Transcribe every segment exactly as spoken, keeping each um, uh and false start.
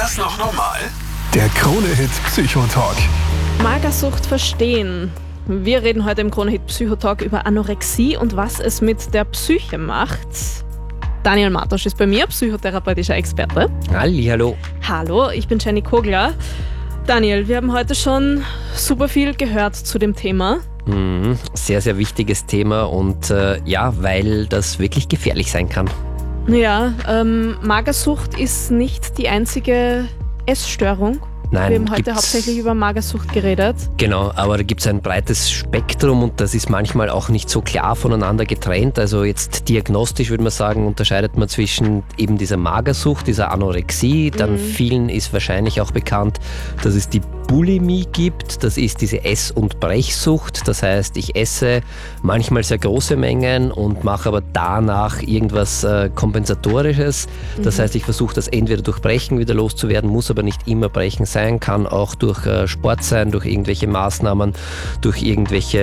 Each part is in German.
das noch normal? Der Krone-Hit Psychotalk. Magersucht verstehen. Wir reden heute im Krone-Hit Psychotalk über Anorexie und was es mit der Psyche macht. Daniel Martosch ist bei mir, psychotherapeutischer Experte. Hallihallo. Hallo, ich bin Jenny Kogler. Daniel, wir haben heute schon super viel gehört zu dem Thema. Mhm, sehr, sehr wichtiges Thema und äh, ja, weil das wirklich gefährlich sein kann. Ja, ähm, Magersucht ist nicht die einzige Essstörung. Nein, wir haben heute gibt's- hauptsächlich über Magersucht geredet. Genau, aber da gibt es ein breites Spektrum und das ist manchmal auch nicht so klar voneinander getrennt. Also jetzt diagnostisch würde man sagen, unterscheidet man zwischen eben dieser Magersucht, dieser Anorexie. Dann vielen ist wahrscheinlich auch bekannt, dass es die Bulimie gibt. Das ist diese Ess- und Brechsucht. Das heißt, ich esse manchmal sehr große Mengen und mache aber danach irgendwas äh, Kompensatorisches. Das heißt, ich versuche das entweder durch Brechen wieder loszuwerden, muss aber nicht immer Brechen sein, kann auch durch äh, Sport sein, durch irgendwelche Maßnahmen, durch irgendwelche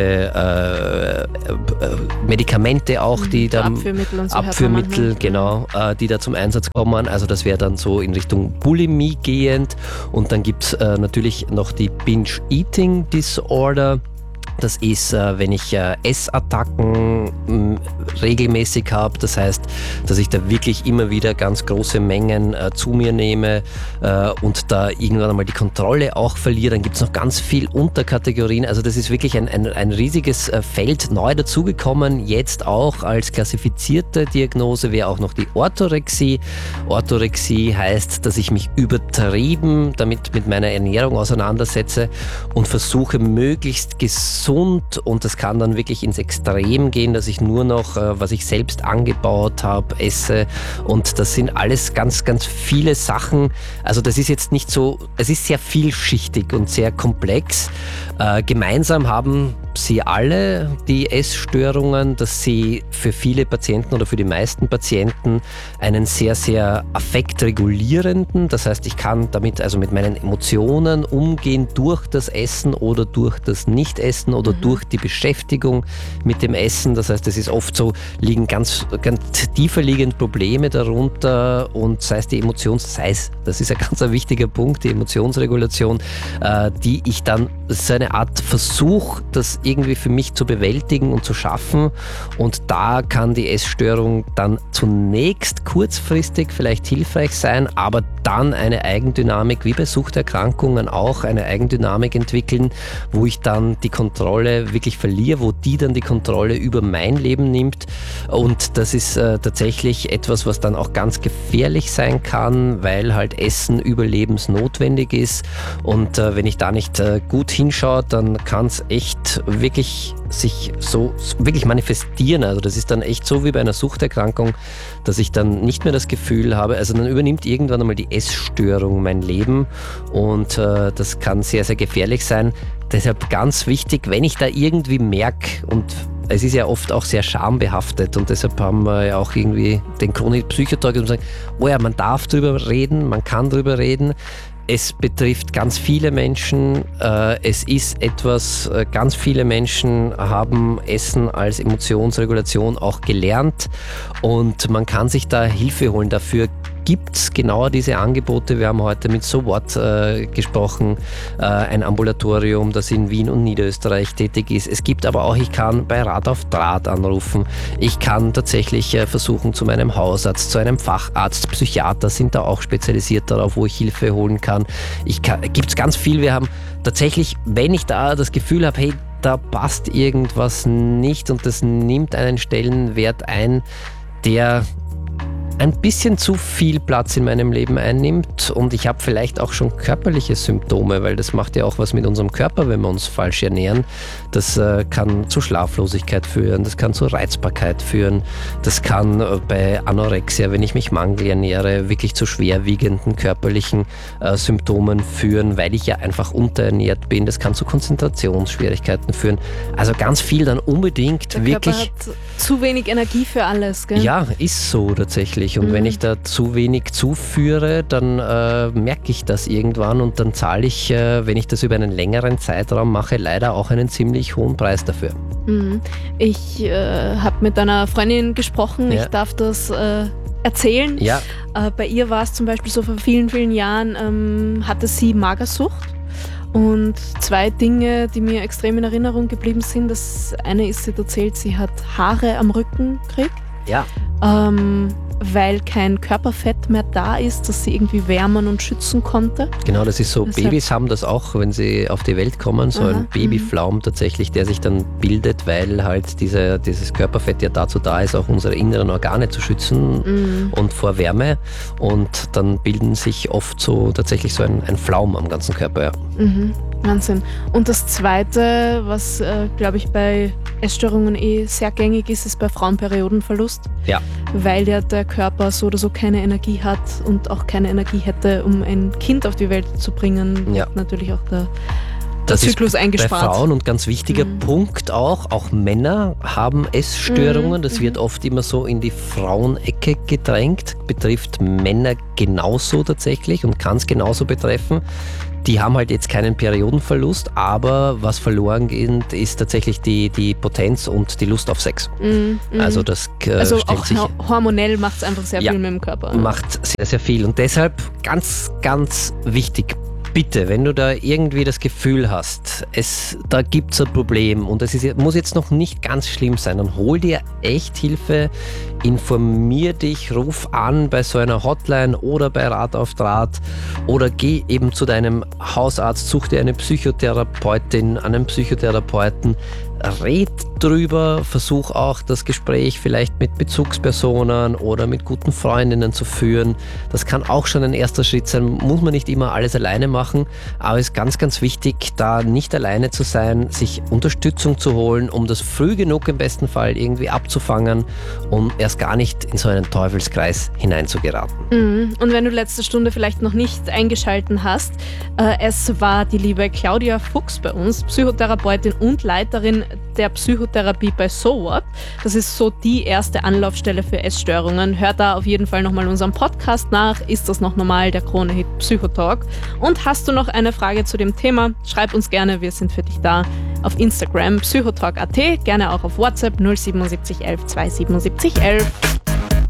äh, äh, Medikamente auch, die So dann Abführmittel und so hört man Abführmittel, manchmal. genau, äh, die da zum Einsatz kommen. Also das wäre dann so in Richtung Bulimie gehend. Und dann gibt es äh, natürlich noch die Binge-Eating Disorder. Das ist, äh, wenn ich äh, Essattacken mh, regelmäßig habe. Das heißt, dass ich da wirklich immer wieder ganz große Mengen äh, zu mir nehme äh, und da irgendwann einmal die Kontrolle auch verliere. Dann gibt es noch ganz viel Unterkategorien. Also das ist wirklich ein, ein, ein riesiges äh, Feld neu dazugekommen. Jetzt auch als klassifizierte Diagnose wäre auch noch die Orthorexie. Orthorexie heißt, dass ich mich übertrieben damit mit meiner Ernährung auseinandersetze und versuche möglichst gesund, und das kann dann wirklich ins Extrem gehen, dass ich nur noch, äh, was ich selbst angebaut habe, esse, und das sind alles ganz, ganz viele Sachen. Also das ist jetzt nicht so, es ist sehr vielschichtig und sehr komplex. Äh, gemeinsam haben sie alle die Essstörungen, dass sie für viele Patienten oder für die meisten Patienten einen sehr, sehr affektregulierenden, das heißt, ich kann damit also mit meinen Emotionen umgehen durch das Essen oder durch das Nichtessen oder mhm. durch die Beschäftigung mit dem Essen. Das heißt, es ist oft so, liegen ganz, ganz tiefer liegende Probleme darunter, und sei es die Emotions, sei es, das ist ein ganz ein wichtiger Punkt, die Emotionsregulation, äh, die ich dann, das ist eine Art Versuch, das irgendwie für mich zu bewältigen und zu schaffen, und da kann die Essstörung dann zunächst kurzfristig vielleicht hilfreich sein, aber dann eine Eigendynamik, wie bei Suchterkrankungen auch, eine Eigendynamik entwickeln, wo ich dann die Kontrolle wirklich verliere, wo die dann die Kontrolle über mein Leben nimmt, und das ist äh, tatsächlich etwas, was dann auch ganz gefährlich sein kann, weil halt Essen überlebensnotwendig ist, und äh, wenn ich da nicht äh, gut hinschaue, dann kann es echt wirklich sich so wirklich manifestieren. Also das ist dann echt so wie bei einer Suchterkrankung, dass ich dann nicht mehr das Gefühl habe, also dann übernimmt irgendwann einmal die Essstörung mein Leben, und äh, das kann sehr, sehr gefährlich sein. Deshalb ganz wichtig, wenn ich da irgendwie merke, und es ist ja oft auch sehr schambehaftet, und deshalb haben wir ja auch irgendwie den Krone-Hit Psychotalk und sagen, oh ja, man darf drüber reden, man kann drüber reden. Es betrifft ganz viele Menschen. Äh, es ist etwas, äh, ganz viele Menschen haben Essen als Emotionsregulation auch gelernt, und man kann sich da Hilfe holen. Dafür gibt es genau diese Angebote. Wir haben heute mit So What äh, gesprochen, äh, ein Ambulatorium, das in Wien und Niederösterreich tätig ist. Es gibt aber auch, ich kann bei Rat auf Draht anrufen. Ich kann tatsächlich äh, versuchen, zu meinem Hausarzt, zu einem Facharzt, Psychiater sind da auch spezialisiert darauf, wo ich Hilfe holen kann. Ich kann, gibt es ganz viel. Wir haben tatsächlich, wenn ich da das Gefühl habe, hey, da passt irgendwas nicht und das nimmt einen Stellenwert ein, der ein bisschen zu viel Platz in meinem Leben einnimmt, und ich habe vielleicht auch schon körperliche Symptome, weil das macht ja auch was mit unserem Körper, wenn wir uns falsch ernähren. Das äh, kann zu Schlaflosigkeit führen, das kann zu Reizbarkeit führen, das kann äh, bei Anorexia, wenn ich mich mangelernähre, wirklich zu schwerwiegenden körperlichen äh, Symptomen führen, weil ich ja einfach unterernährt bin. Das kann zu Konzentrationsschwierigkeiten führen. Also ganz viel dann unbedingt Der wirklich... Körper hat zu wenig Energie für alles, gell? Ja, ist so tatsächlich. Und mhm. wenn ich da zu wenig zuführe, dann äh, merke ich das irgendwann, und dann zahle ich, äh, wenn ich das über einen längeren Zeitraum mache, leider auch einen ziemlich hohen Preis dafür. Mhm. Ich äh, habe mit einer Freundin gesprochen, Ja. ich darf das äh, erzählen. Ja. Äh, bei ihr war es zum Beispiel so, vor vielen, vielen Jahren ähm, hatte sie Magersucht. Und zwei Dinge, die mir extrem in Erinnerung geblieben sind. Das eine ist, sie hat erzählt, sie hat Haare am Rücken gekriegt. Ja. Ähm, weil kein Körperfett mehr da ist, das sie irgendwie wärmen und schützen konnte. Genau, das ist so, Deshalb- Babys haben das auch, wenn sie auf die Welt kommen, so Aha, ein Babyflaum tatsächlich, der sich dann bildet, weil halt diese, dieses Körperfett ja dazu da ist, auch unsere inneren Organe zu schützen Mhm. und vor Wärme, und dann bilden sich oft so tatsächlich so ein, ein Flaum am ganzen Körper. Ja. Mhm. Wahnsinn. Und das Zweite, was, äh, glaube ich, bei Essstörungen eh sehr gängig ist, ist bei Frauen Periodenverlust. Ja. Weil ja der Körper so oder so keine Energie hat und auch keine Energie hätte, um ein Kind auf die Welt zu bringen. Ja. Und natürlich auch der, der Das Zyklus ist eingespart. bei Frauen und ganz wichtiger Mhm. Punkt auch, auch Männer haben Essstörungen. Mhm, Das mhm. wird oft immer so in die Frauenecke gedrängt, betrifft Männer genauso tatsächlich und kann es genauso betreffen. Die haben halt jetzt keinen Periodenverlust, aber was verloren geht, ist tatsächlich die, die Potenz und die Lust auf Sex. Mhm, mhm. Also das äh, also stellt auch sich... ho- hormonell macht es einfach sehr Ja. viel mit dem Körper. macht sehr, sehr viel. Und deshalb ganz, ganz wichtig, bitte, wenn du da irgendwie das Gefühl hast, es, da gibt es ein Problem und es ist, muss jetzt noch nicht ganz schlimm sein, dann hol dir echt Hilfe, informier dich, ruf an bei so einer Hotline oder bei Rat auf Draht oder geh eben zu deinem Hausarzt, such dir eine Psychotherapeutin, einen Psychotherapeuten, red drüber, versuch auch das Gespräch vielleicht mit Bezugspersonen oder mit guten Freundinnen zu führen. Das kann auch schon ein erster Schritt sein, muss man nicht immer alles alleine machen, aber es ist ganz, ganz wichtig, da nicht alleine zu sein, sich Unterstützung zu holen, um das früh genug im besten Fall irgendwie abzufangen, um erst gar nicht in so einen Teufelskreis hineinzugeraten. Mhm. Und wenn du letzte Stunde vielleicht noch nicht eingeschalten hast, äh, es war die liebe Claudia Fuchs bei uns, Psychotherapeutin und Leiterin der Psychotherapie bei So What. Das ist so die erste Anlaufstelle für Essstörungen. Hört da auf jeden Fall nochmal unseren Podcast nach. Ist das noch normal, der Krone-Hit Psychotalk? Und hast du noch eine Frage zu dem Thema? Schreib uns gerne, wir sind für dich da. Auf Instagram psychotalk punkt at, gerne auch auf WhatsApp null sieben sieben eins elf zwei sieben sieben elf.